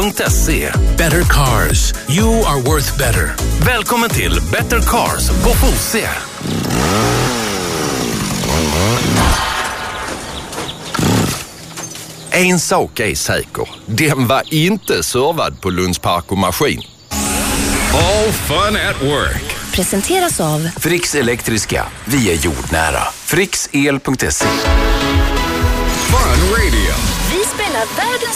Fosse.se. Better cars. You are worth better. Välkommen till Better Cars på Fosse. En sak är säker. Den var inte servad på Lunds Park och Maskin. All fun at work. Presenteras av Fricks Elektriska. Vi är jordnära. Fricksel.se. Fun radio. Vi spelar världens